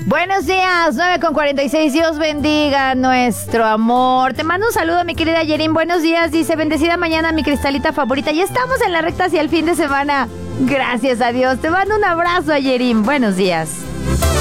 Buenos días, 9:46. Dios bendiga nuestro amor. Te mando un saludo, mi querida Yerin. Buenos días, dice, bendecida mañana, mi cristalita favorita. Ya estamos en la recta hacia el fin de semana. Gracias a Dios. Te mando un abrazo, Yerin. Buenos días.